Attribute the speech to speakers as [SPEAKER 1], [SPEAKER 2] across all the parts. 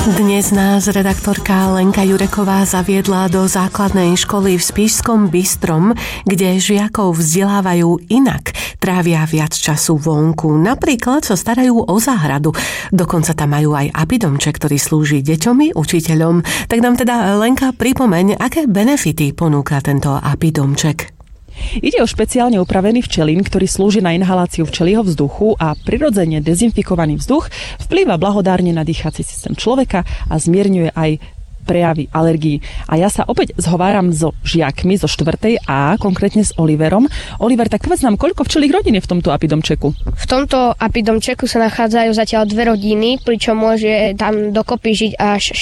[SPEAKER 1] Dnes nás redaktorka Lenka Jureková zaviedla do základnej školy v Spišskom Bystrom, kde žiakov vzdelávajú inak. Trávia viac času vonku. Napríklad sa starajú o záhradu. Dokonca tam majú aj apidomček, ktorý slúži deťom i učiteľom. Tak nám teda, Lenka, pripomeň, aké benefity ponúka tento apidomček.
[SPEAKER 2] Ide o špeciálne upravený včelín, ktorý slúži na inhaláciu včelieho vzduchu a prirodzene dezinfikovaný vzduch vplýva blahodárne na dýchací systém človeka a zmierňuje aj prejavy alergií. A ja sa opäť zhováram so žiakmi zo 4. A, konkrétne s Oliverom. Oliver, tak povedz nám, koľko včelích rodín je v tomto apidomčeku?
[SPEAKER 3] V tomto apidomčeku sa nachádzajú zatiaľ 2 rodiny, pričom môže tam dokopy žiť až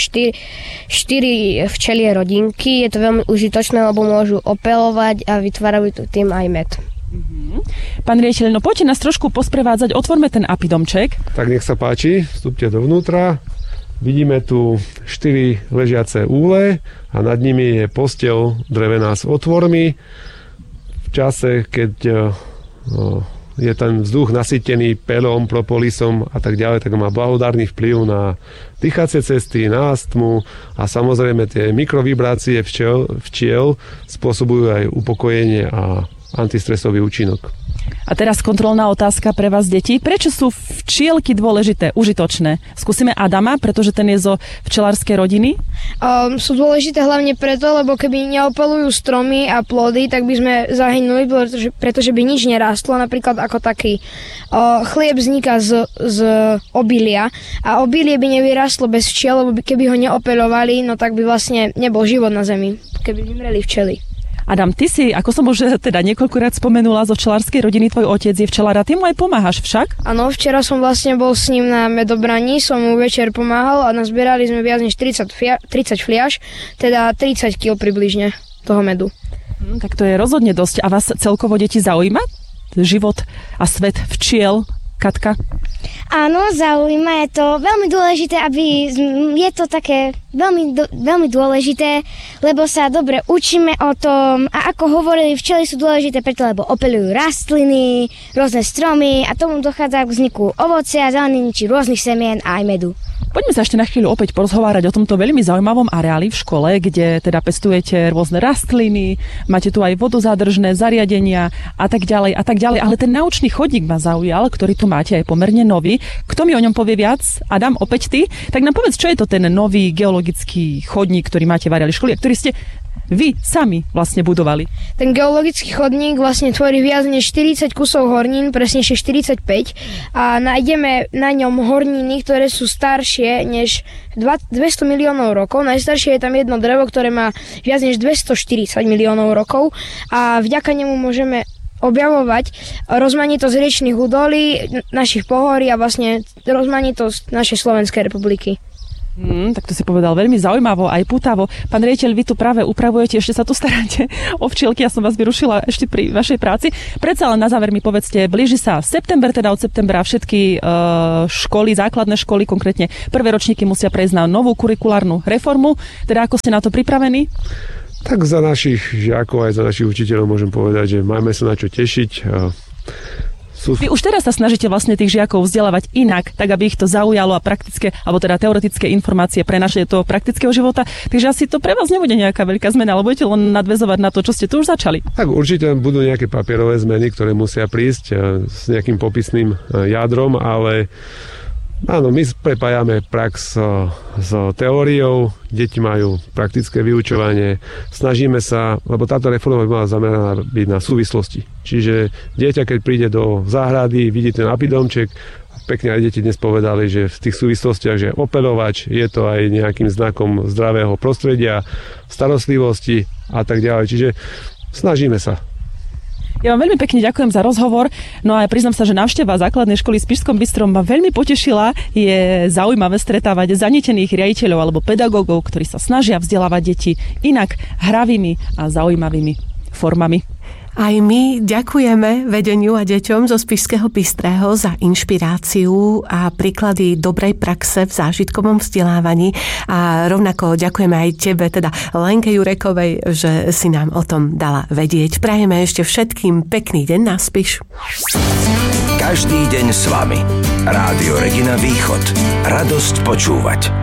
[SPEAKER 3] 4 včelie rodinky. Je to veľmi užitočné, lebo môžu opelovať a vytvárajú tým aj med.
[SPEAKER 2] Pán riaditeľ, no poďte nás trošku posprevádzať, otvorme ten apidomček.
[SPEAKER 4] Tak nech sa páči, vstúpte dovnútra. Vidíme tu 4 ležiace úle a nad nimi je posteľ drevená s otvormi. V čase, keď je ten vzduch nasýtený pelom, propolisom a tak ďalej, tak má blahodárny vplyv na dýchacie cesty, na astmu a samozrejme tie mikrovibrácie včiel spôsobujú aj upokojenie a antistresový účinok.
[SPEAKER 2] A teraz kontrolná otázka pre vás, deti. Prečo sú včielky dôležité, užitočné? Skúsime Adama, pretože ten je zo včelárskej rodiny.
[SPEAKER 3] Sú dôležité hlavne preto, lebo keby neopelujú stromy a plody, tak by sme zahynuli, pretože by nič nerástlo. Napríklad ako taký chlieb vzniká z obilia a obilie by nevyrastlo bez včiel, lebo keby ho neopelovali, no tak by vlastne nebol život na zemi, keby vymreli včely.
[SPEAKER 2] Adam, ty si, ako som už teda niekoľkokrát spomenula, zo včelárskej rodiny, tvoj otec je včelár a ty mu aj pomáhaš však?
[SPEAKER 3] Áno, včera som vlastne bol s ním na medobraní, som mu večer pomáhal a nazbierali sme viac než 30 fliaš, teda 30 kg približne toho medu.
[SPEAKER 2] Tak to je rozhodne dosť. A vás celkovo, deti, zaujíma život a svet včiel? Katka?
[SPEAKER 5] Áno, zaujíma, je to veľmi dôležité, je to také veľmi dôležité, lebo sa dobre učíme o tom a ako hovorili, včely sú dôležité preto, lebo opelujú rastliny, rôzne stromy a tomu dochádza k vzniku ovocia, zeleniny či rôznych semien a aj medu.
[SPEAKER 2] Poďme sa ešte na chvíľu opäť porozhovárať o tomto veľmi zaujímavom areáli v škole, kde teda pestujete rôzne rastliny, máte tu aj vodozádržné zariadenia a tak ďalej, ale ten naučný chodník ma zaujal, ktorý tu máte aj pomerne nový. Kto mi o ňom povie viac? Adam, opäť ty? Tak nám povedz, čo je to ten nový geologický chodník, ktorý máte v areáli školy, ktorý ste vy sami vlastne budovali.
[SPEAKER 3] Ten geologický chodník vlastne tvorí viac než 40 kusov hornín, presnejšie 45 a nájdeme na ňom horniny, ktoré sú staršie než 200 miliónov rokov. Najstaršie je tam jedno drevo, ktoré má viac než 240 miliónov rokov a vďaka nemu môžeme objavovať rozmanitosť riečnych údolí, našich pohorí a vlastne rozmanitosť našej Slovenskej republiky.
[SPEAKER 2] Tak to si povedal veľmi zaujímavo, aj pútavo. Pán riaditeľ, vy tu práve upravujete, ešte sa tu staráte o včielky, ja som vás vyrušila ešte pri vašej práci. Predsa len na záver mi povedzte, blíži sa september, teda od septembra všetky školy, základné školy, konkrétne prvé ročníky musia prejsť na novú kurikulárnu reformu. Teda ako ste na to pripravení?
[SPEAKER 4] Tak za našich žiakov aj za našich učiteľov môžem povedať, že máme sa na čo tešiť.
[SPEAKER 2] Vy už teraz sa snažíte vlastne tých žiakov vzdelávať inak, tak aby ich to zaujalo a praktické, alebo teda teoretické informácie prenašli do toho praktického života. Takže asi to pre vás nebude nejaká veľká zmena, ale budete len nadväzovať na to, čo ste tu už začali. Tak
[SPEAKER 4] určite budú nejaké papierové zmeny, ktoré musia prísť s nejakým popisným jadrom, ale áno, my prepájame prax s teóriou, deti majú praktické vyučovanie, snažíme sa, lebo táto reforma by mala zameraná byť na súvislosti. Čiže dieťa, keď príde do záhrady, vidí ten apidomček, pekne aj deti dnes povedali, že v tých súvislostiach, že opelovač je to aj nejakým znakom zdravého prostredia, starostlivosti a tak ďalej. Čiže snažíme sa.
[SPEAKER 2] Ja vám veľmi pekne ďakujem za rozhovor. No a priznám sa, že návšteva základnej školy v Spišskom Bystrom ma veľmi potešila. Je zaujímavé stretávať zanietených riaditeľov alebo pedagógov, ktorí sa snažia vzdelávať deti inak hravými a zaujímavými formami.
[SPEAKER 1] Aj my ďakujeme vedeniu a deťom zo Spišského Bystrého za inšpiráciu a príklady dobrej praxe v zážitkovom vzdelávaní a rovnako ďakujeme aj tebe, teda Lenke Jurekovej, že si nám o tom dala vedieť. Prajeme ešte všetkým pekný deň na Spiš.
[SPEAKER 6] Každý deň s vami. Rádio Regina Východ. Radosť počúvať.